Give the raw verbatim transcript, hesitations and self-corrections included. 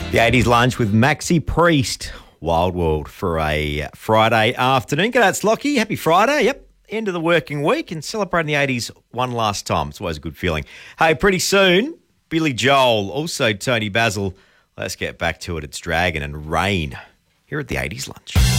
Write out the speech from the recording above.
The eighties lunch with Maxi Priest, Wild World for a Friday afternoon. G'day, it's Lockie. Happy Friday. Yep, end of the working week and celebrating the eighties one last time. It's always a good feeling. Hey, pretty soon, Billy Joel, also Tony Basil. Let's get back to it. It's Dragon and Rain here at the eighties lunch.